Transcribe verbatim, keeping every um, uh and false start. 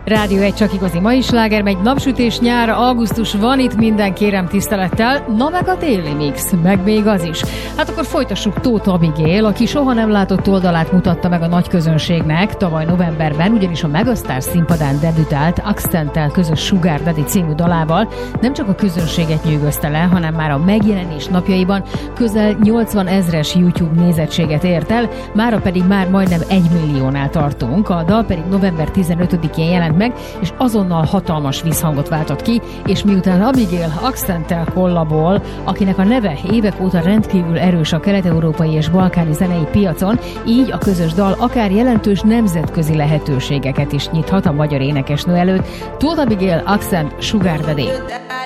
Rádió egy csak igazi mai sláger, megy napsütés, nyár, augusztus van itt, minden kérem tisztelettel, na meg a téli mix, meg még az is. Hát akkor folytassuk. Tóth Abigail, aki soha nem látott oldalát mutatta meg a nagy közönségnek tavaly novemberben, ugyanis a Megasztár színpadán debütált Axtenttel közös Sugar Daddy című dalával nem csak a közönséget nyűgözte le, hanem már a megjelenés napjaiban közel nyolcvan ezres YouTube nézettséget ért el, mára pedig már majdnem egy milliónál tartunk. A dal pedig november tizenötödikén jelent meg, és azonnal hatalmas visszhangot váltott ki, és miután Abigail Axtenttel kollabol, akinek a neve évek óta rendkívül erős a kelet-európai és balkáni zenei piacon, így a közös dal akár jelentős nemzetközi lehetőségeket is nyithat a magyar énekesnő előtt. Tóth Abigail, Axtent, Sugar Daddy.